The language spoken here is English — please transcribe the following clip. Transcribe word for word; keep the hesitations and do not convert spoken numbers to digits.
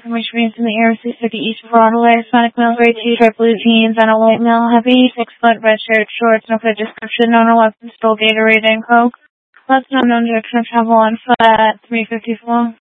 information means in the air, six fifty east of Broadway, Hispanic male, grade two, dark blue jeans, and a white male, heavy, six foot, red shirt, shorts, no clear description, no no weapon, stole Gatorade and Coke. Last known known direction of travel on foot at three fifty-four.